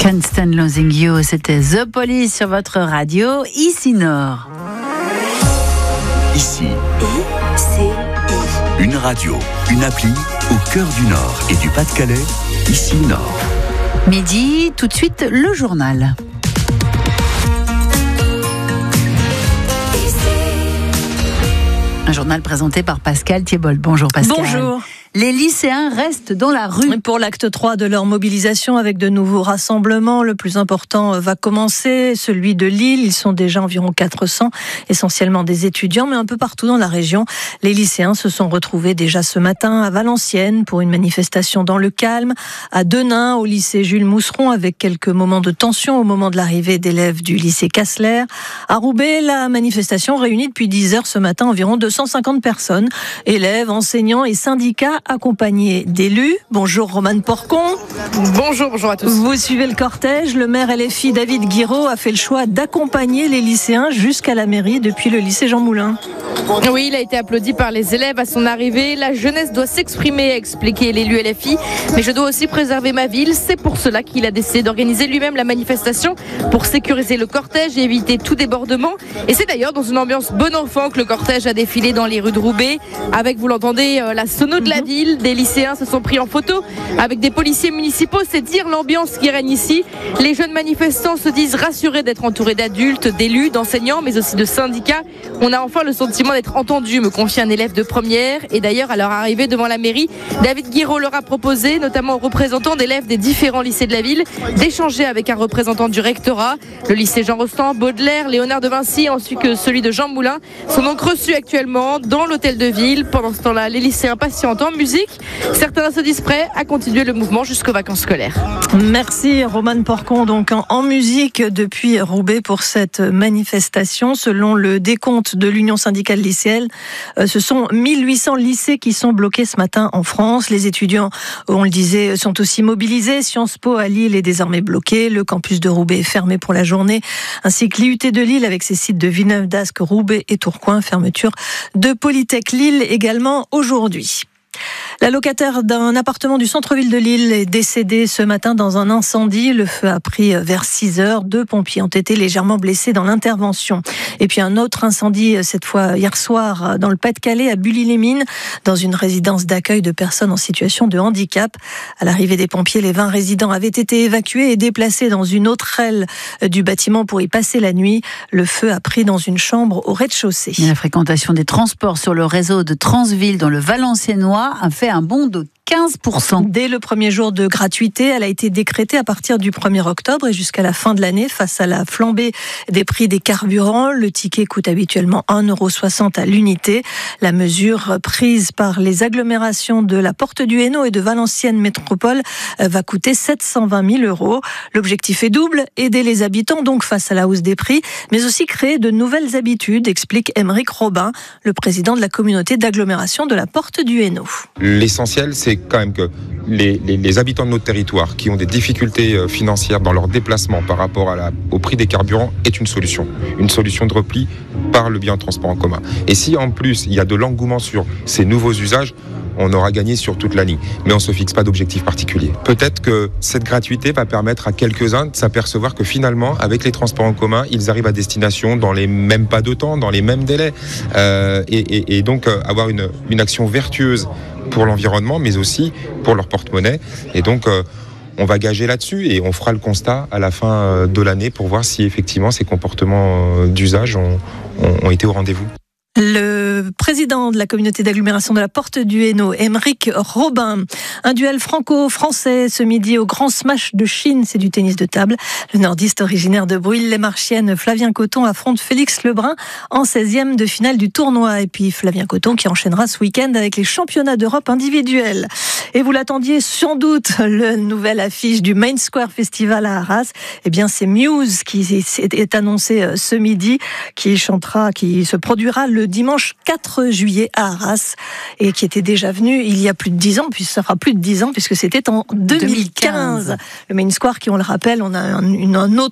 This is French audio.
Can't Stand Losing You, c'était The Police sur votre radio, ici Nord. Ici, une radio, une appli au cœur du Nord et du Pas-de-Calais, ici Nord. Midi, tout de suite, le journal. Un journal présenté par Pascal Thiébault. Bonjour Pascal. Bonjour. Les lycéens restent dans la rue. Pour l'acte 3 de leur mobilisation avec de nouveaux rassemblements, le plus important va commencer, celui de Lille. Ils sont déjà environ 400, essentiellement des étudiants, mais un peu partout dans la région. Les lycéens se sont retrouvés déjà ce matin à Valenciennes pour une manifestation dans le calme, à Denain, au lycée Jules Mousseron, avec quelques moments de tension au moment de l'arrivée d'élèves du lycée Cassler. À Roubaix, la manifestation réunit depuis 10 heures ce matin environ 250 personnes, élèves, enseignants et syndicats, accompagné d'élus. Bonjour Romane Porcon. Bonjour à tous. Vous suivez le cortège. Le maire LFI David Guiraud a fait le choix d'accompagner les lycéens jusqu'à la mairie depuis le lycée Jean Moulin. Oui, il a été applaudi par les élèves à son arrivée. La jeunesse doit s'exprimer, a expliqué l'élu LFI. Mais je dois aussi préserver ma ville. C'est pour cela qu'il a décidé d'organiser lui-même la manifestation pour sécuriser le cortège et éviter tout débordement. Et c'est d'ailleurs dans une ambiance bon enfant que le cortège a défilé dans les rues de Roubaix. Avec, vous l'entendez, la sono de la ville. Des lycéens se sont pris en photo avec des policiers municipaux. C'est dire l'ambiance qui règne ici. Les jeunes manifestants se disent rassurés d'être entourés d'adultes, d'élus, d'enseignants, mais aussi de syndicats. On a enfin le sentiment d'être entendu, me confie un élève de première. Et d'ailleurs, à leur arrivée devant la mairie, David Guiraud leur a proposé, notamment aux représentants d'élèves des différents lycées de la ville, d'échanger avec un représentant du rectorat. Le lycée Jean Rostand, Baudelaire, Léonard de Vinci, ainsi que celui de Jean Moulin, sont donc reçus actuellement dans l'hôtel de ville. Pendant ce temps-là, les lycéens patientent en musique. Certains se disent prêts à continuer le mouvement jusqu'aux vacances scolaires. Merci Romane Porcon, donc en musique depuis Roubaix pour cette manifestation. Selon le décompte de l'Union syndicale lycéenne, ce sont 1800 lycées qui sont bloqués ce matin en France. Les étudiants, on le disait, sont aussi mobilisés. Sciences Po à Lille est désormais bloqué. Le campus de Roubaix est fermé pour la journée, ainsi que l'IUT de Lille avec ses sites de Villeneuve-d'Ascq, Roubaix et Tourcoing. Fermeture de Polytech Lille également aujourd'hui. La locataire d'un appartement du centre-ville de Lille est décédée ce matin dans un incendie. Le feu a pris vers 6 heures. 2 pompiers ont été légèrement blessés dans l'intervention. Et puis un autre incendie, cette fois hier soir, dans le Pas-de-Calais, à Bully-les-Mines, dans une résidence d'accueil de personnes en situation de handicap. À l'arrivée des pompiers, les 20 résidents avaient été évacués et déplacés dans une autre aile du bâtiment pour y passer la nuit. Le feu a pris dans une chambre au rez-de-chaussée. La fréquentation des transports sur le réseau de Transville dans le Valenciennois a fait un bond de 15%. Dès le premier jour de gratuité, elle a été décrétée à partir du 1er octobre et jusqu'à la fin de l'année. Face à la flambée des prix des carburants, le ticket coûte habituellement 1,60 € à l'unité. La mesure prise par les agglomérations de la Porte du Hainaut et de Valenciennes Métropole va coûter 720 000 €. L'objectif est double, aider les habitants donc face à la hausse des prix, mais aussi créer de nouvelles habitudes, explique Aymeric Robin, le président de la communauté d'agglomération de la Porte du Hainaut. L'essentiel, c'est quand même que les habitants de notre territoire qui ont des difficultés financières dans leur déplacement par rapport au prix des carburants est une solution de repli par le biais en transport en commun. Et si en plus il y a de l'engouement sur ces nouveaux usages, on aura gagné sur toute la ligne. Mais on ne se fixe pas d'objectif particulier. Peut-être que cette gratuité va permettre à quelques-uns de s'apercevoir que finalement, avec les transports en commun, ils arrivent à destination dans les mêmes pas de temps, dans les mêmes délais. Et donc avoir une action vertueuse pour l'environnement, mais aussi pour leur porte-monnaie. Et donc, on va gager là-dessus et on fera le constat à la fin de l'année pour voir si effectivement ces comportements d'usage ont été au rendez-vous. Le président de la communauté d'agglomération de la Porte du Hainaut, Aymeric Robin. Un duel franco-français ce midi au Grand Smash de Chine, c'est du tennis de table. Le nordiste originaire de Brûle-les-Marchiennes, Flavien Cotton, affronte Félix Lebrun en 16e de finale du tournoi. Et puis Flavien Cotton qui enchaînera ce week-end avec les championnats d'Europe individuels. Et vous l'attendiez sans doute, le nouvel affiche du Main Square Festival à Arras. Eh bien, c'est Muse qui est annoncé ce midi, qui se produira le dimanche 4 juillet à Arras et qui était déjà venu il y a plus de 10 ans, puisque ça fera plus de 10 ans puisque c'était en 2015. Le Main Square qui, on le rappelle, on a un autre